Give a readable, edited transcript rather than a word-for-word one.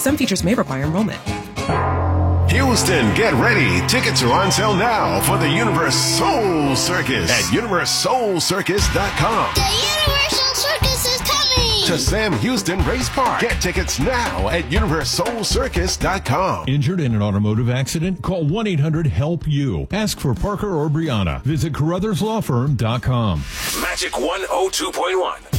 Some features may require enrollment. Houston, get ready. Tickets are on sale now for the Universe Soul Circus at universesoulcircus.com. The Universal Circus is coming to Sam Houston Race Park. Get tickets now at universesoulcircus.com. Injured in an automotive accident? Call 1-800-HELP-YOU. Ask for Parker or Brianna. Visit CarruthersLawFirm.com. Magic 102.1.